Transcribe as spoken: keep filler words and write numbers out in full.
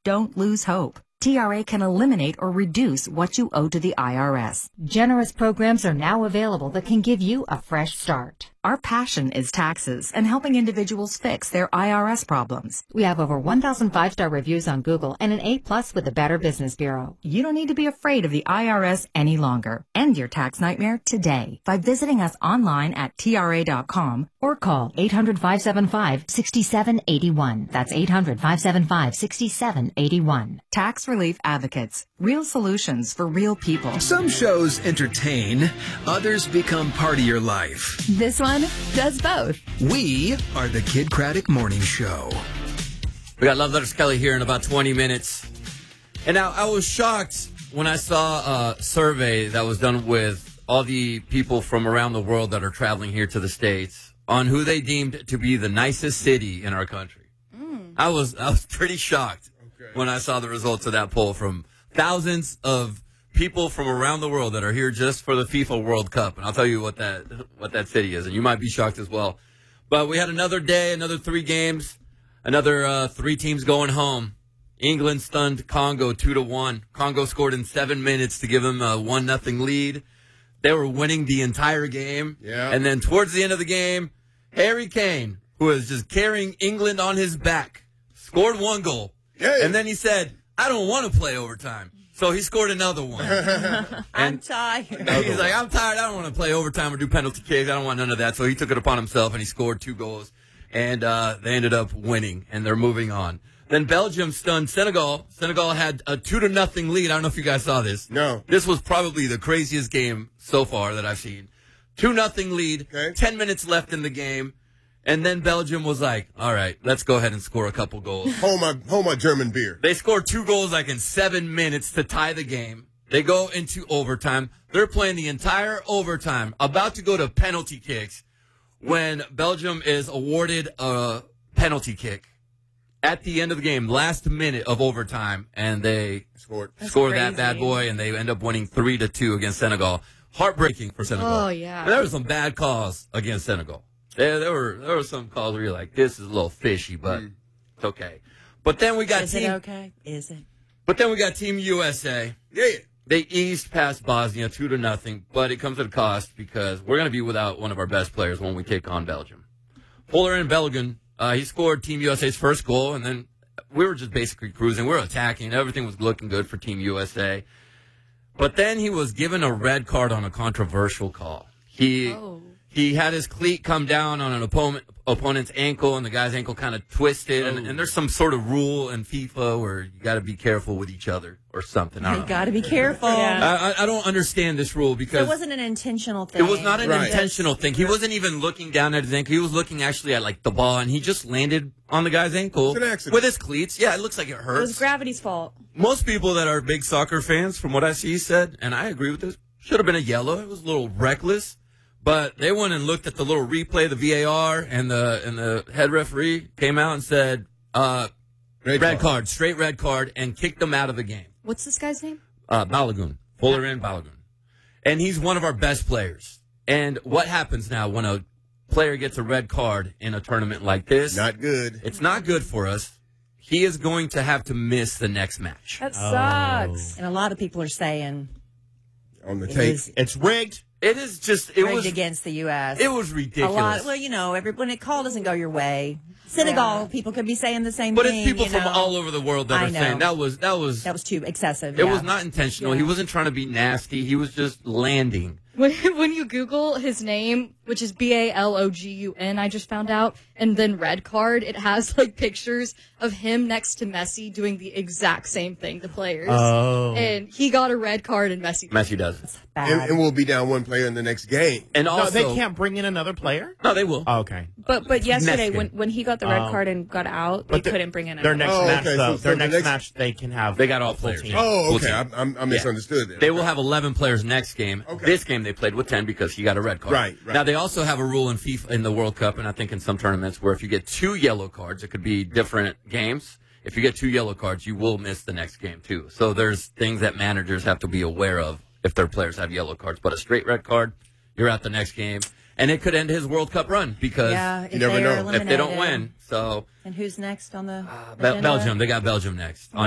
don't lose hope. T R A can eliminate or reduce what you owe to the I R S. Generous programs are now available that can give you a fresh start. Our passion is taxes and helping individuals fix their I R S problems. We have over one thousand five-star reviews on Google and an A plus with the Better Business Bureau. You don't need to be afraid of the I R S any longer. End your tax nightmare today by visiting us online at T R A dot com or call eight hundred, five seven five, six seven eight one. That's eight hundred, five seven five, six seven eight one. Tax Relief Advocates. Real solutions for real people. Some shows entertain, others become part of your life. This one does both. We are the Kid Craddock Morning Show. We got Love Letters Kelly here in about twenty minutes. And now I was shocked when I saw a survey that was done with all the people from around the world that are traveling here to the States on who they deemed to be the nicest city in our country. Mm. I was I was pretty shocked okay. when I saw the results of that poll from thousands of people from around the world that are here just for the FIFA World Cup. And I'll tell you what that what that city is, and you might be shocked as well. But we had another day, another three games, another uh, three teams going home. England stunned Congo two to one. Congo scored in seven minutes to give them a one nothing lead. They were winning the entire game. Yeah. And then towards the end of the game, Harry Kane, who was just carrying England on his back, scored one goal. Yeah. And then he said, I don't want to play overtime. So he scored another one. I'm tired. He's like, I'm tired. I don't want to play overtime or do penalty kicks. I don't want none of that. So he took it upon himself, and he scored two goals. And uh, they ended up winning, and they're moving on. Then Belgium stunned Senegal. Senegal had a two to nothing lead. I don't know if you guys saw this. No. This was probably the craziest game so far that I've seen. Two nothing lead. Okay. Ten minutes left in the game. And then Belgium was like, all right, let's go ahead and score a couple goals. Hold my, hold my German beer. They scored two goals like in seven minutes to tie the game. They go into overtime. They're playing the entire overtime, about to go to penalty kicks when Belgium is awarded a penalty kick at the end of the game, last minute of overtime, and they Scored. score that bad boy, and they end up winning three to two against Senegal. Heartbreaking for Senegal. Oh, yeah. There were some bad calls against Senegal. There, there were there were some calls where you're like, this is a little fishy, but mm. it's okay. But then we got Is team. it okay? Is it? But then we got Team U S A. Yeah. They eased past Bosnia two to nothing, but it comes at a cost because we're going to be without one of our best players when we take on Belgium. Folarin Balogun, uh, he scored Team U S A's first goal, and then we were just basically cruising. We were attacking. Everything was looking good for Team U S A. But then he was given a red card on a controversial call. He. Oh. He had his cleat come down on an opponent, opponent's ankle, and the guy's ankle kind of twisted. And, and there's some sort of rule in FIFA where you got to be careful with each other or something. I don't You know. got to be careful. I, I, I don't understand this rule because So it wasn't an intentional thing. it was not an Right. intentional thing. He wasn't even looking down at his ankle. He was looking actually at like the ball, and he just landed on the guy's ankle It's an accident. with his cleats. Yeah, it looks like it It hurts. was gravity's fault. Most people that are big soccer fans, from what I see, said, and I agree with this, should have been a yellow. It was a little reckless. But they went and looked at the little replay, the V A R, and the and the head referee came out and said, uh, Red red card. card, straight red card, and kicked them out of the game. What's this guy's name? Uh, Balogun, Folarin Balogun. And he's one of our best players. And what happens now when a player gets a red card in a tournament like this? Not good. It's not good for us. He is going to have to miss the next match. That sucks. And a lot of people are saying On the it tape. was It's rigged. It is just, it rigged was, against the U S it was A ridiculous. lot. Well, you know, every, when a call doesn't go your way, Senegal, Yeah. people could be saying the same But thing. it's people you from know. all over the world that I are know. saying that was, that was, That was too excessive. it yeah. was not intentional. He wasn't trying to be nasty. He was just landing. When, when you Google his name, which is B A L O G U N, I just found out, and then red card, it has like pictures of him next to Messi doing the exact same thing to players. Oh. And he got a red card and Messi. Messi does. bad. And, and we'll be down one player in the next game. And No, also, they can't bring in another player? No, they will. Oh, okay. But but yesterday, Neskin. when, when he got the red Oh. card and got out, But they the- couldn't bring in Their another. next Oh, match, okay, though. so their for the next, next- match, they can have. They got all a full players. team. Oh, Full okay. team. I, I, I misunderstood that. They will have eleven players next game. Okay. This game they played with ten because he got a red card. Right, right. Now they also have a rule in FIFA in the World Cup, and I think in some tournaments where if you get two yellow cards, it could be different games. If you get two yellow cards, you will miss the next game too. So there's things that managers have to be aware of if their players have yellow cards. But a straight red card, you're out the next game, and it could end his World Cup run because yeah, if You never they are know. if they don't eliminated. win. So And who's next on the Be- agenda? Belgium, they got Belgium next. On